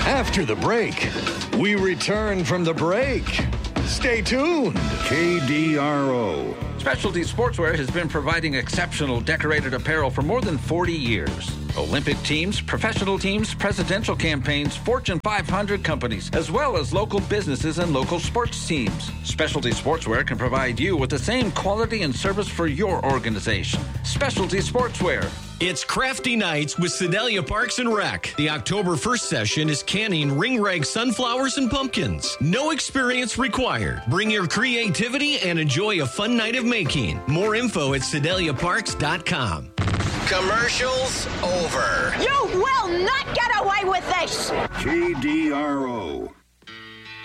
After the break, we return from the break. Stay tuned. KDRO. Specialty Sportswear has been providing exceptional decorated apparel for more than 40 years. Olympic teams, professional teams, presidential campaigns, Fortune 500 companies, as well as local businesses and local sports teams. Specialty Sportswear can provide you with the same quality and service for your organization. Specialty Sportswear. It's Crafty Nights with Sedalia Parks and Rec. The October 1st session is canning ring rag sunflowers and pumpkins. No experience required. Bring your creativity and enjoy a fun night of making. More info at sedaliaparks.com. Commercials over. You will not get away with this. KDRO.